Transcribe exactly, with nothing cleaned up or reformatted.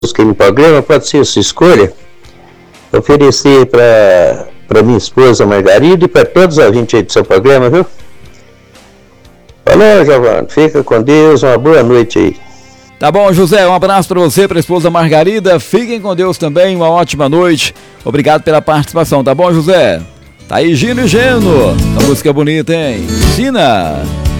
aqui no programa, pode ser a sua escolha. Oferecer para para minha esposa Margarida e para todos os ouvintes aí do seu programa, viu? Falou, Giovanni. Fica com Deus. Uma boa noite aí. Tá bom, José. Um abraço para você, para a esposa Margarida. Fiquem com Deus também. Uma ótima noite. Obrigado pela participação. Tá bom, José? Tá aí Gino e Geno. A música bonita, hein? Sina.